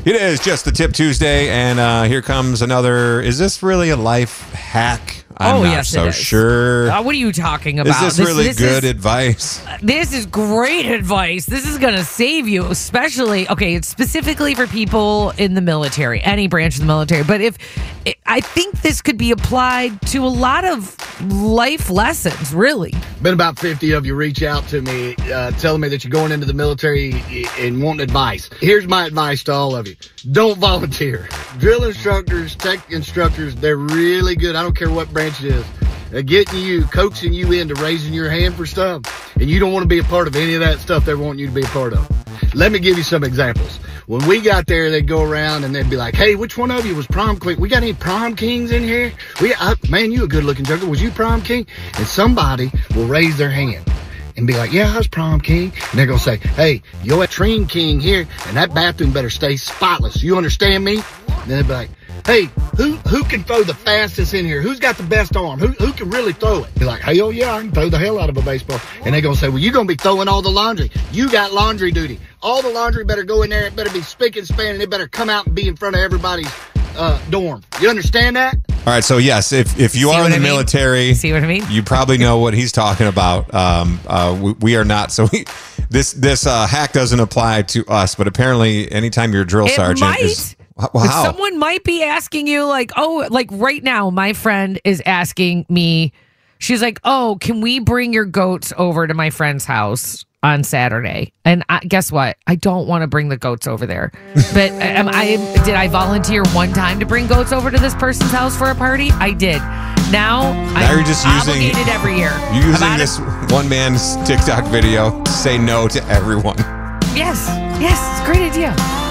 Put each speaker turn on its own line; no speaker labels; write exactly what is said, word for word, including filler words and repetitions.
It is just the Tip Tuesday, and uh, here comes another. Is this really a life hack? I'm
oh,
not
yes,
so
it is.
sure.
Uh, what are you talking about?
Is this,
this
really
this
good
is,
advice?
This is great advice. This is going to save you, especially, okay, it's specifically for people in the military, any branch of the military. But if I think this could be applied to a lot of life lessons, really.
Been about fifty of you reach out to me uh, telling me that you're going into the military and wanting advice. Here's my advice to all of you. Don't volunteer. Drill instructors, tech instructors, they're really good. I don't care what branch it is. They're getting you, coaxing you into raising your hand for stuff. And you don't want to be a part of any of that stuff they're wanting you to be a part of. Let me give you some examples. When we got there, they'd go around and they'd be like, hey, which one of you was prom queen? We got any prom kings in here? We, I, man, you a good looking jungle. Was you prom king? And somebody will raise their hand and be like, yeah, I was prom king. And they're going to say, hey, you're a train king here, and that bathroom better stay spotless. You understand me? And then they'd be like, hey, who who can throw the fastest in here? Who's got the best arm? Who who can really throw it? Be like, hey, oh yeah, I can throw the hell out of a baseball. And they're going to say, well, you're going to be throwing all the laundry. You got laundry duty. All the laundry better go in there. It better be spick and span, and it better come out and be in front of everybody's uh, dorm. You understand that?
All right, so yes, if if you
See
are in
what
the
I mean?
military,
See what I mean?
you probably know what he's talking about. Um, uh, we, we are not. So we, this this uh, hack doesn't apply to us, but apparently, anytime you're a drill
It
sergeant,
might.
is, well, how?
Someone might be asking you, like, oh, like right now, my friend is asking me, she's like, oh, can we bring your goats over to my friend's house on Saturday? And I, guess what? I don't want to bring the goats over there. But am I did I volunteer one time to bring goats over to this person's house for a party? I did. Now,
Now
I'm
you're just using-
obligated every year.
You're using
About
this one man's TikTok video to say no to everyone.
it. Yes, yes, it's a great idea.